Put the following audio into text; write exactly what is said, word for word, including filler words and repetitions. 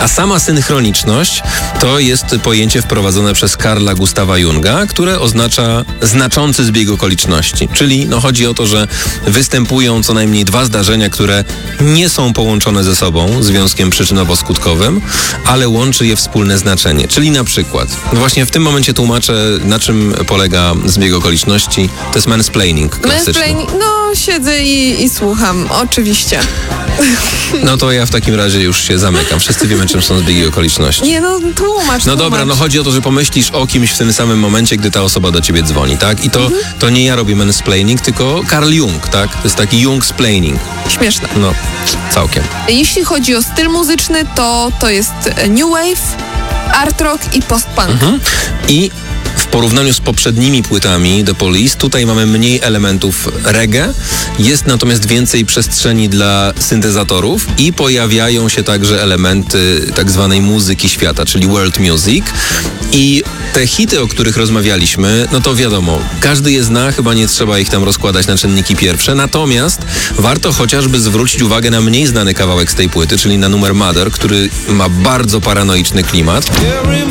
A sama synchroniczność to jest pojęcie wprowadzone przez Carla Gustawa Junga, które oznacza znaczący zbieg okoliczności. Czyli no, chodzi o to, że występują co najmniej dwa zdarzenia, które nie są połączone ze sobą związkiem przyczynowo-skutkowym, ale łączy je wspólne znaczenie. Czyli na przykład, no właśnie w tym momencie tłumaczę, na czym polega zbieg okoliczności. To jest mansplaining klasyczny. Mansplaining, no siedzę i, i słucham, oczywiście. No to ja w takim razie już się zamykam. Wszyscy wiemy, czym są zbiegi okoliczności. Nie, no tłumacz, No dobra, no chodzi o to, że pomyślisz o kimś w tym samym momencie, gdy ta osoba do ciebie dzwoni, tak? I to, mhm. to nie ja robię mansplaining, tylko Carl Jung, tak? To jest taki Jungsplaining. Śmieszne. No, całkiem. Jeśli chodzi o styl muzyczny, to to jest new wave, art rock i post-punk. Mhm. I w porównaniu z poprzednimi płytami The Police, tutaj mamy mniej elementów reggae, jest natomiast więcej przestrzeni dla syntezatorów i pojawiają się także elementy tak zwanej muzyki świata, czyli world music. I te hity, o których rozmawialiśmy, no to wiadomo, każdy je zna, chyba nie trzeba ich tam rozkładać na czynniki pierwsze, natomiast warto chociażby zwrócić uwagę na mniej znany kawałek z tej płyty, czyli na numer Mother, który ma bardzo paranoiczny klimat.